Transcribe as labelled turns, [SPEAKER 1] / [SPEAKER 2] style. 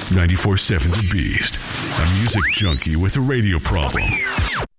[SPEAKER 1] 94.7 The Beast. A music junkie with a radio problem.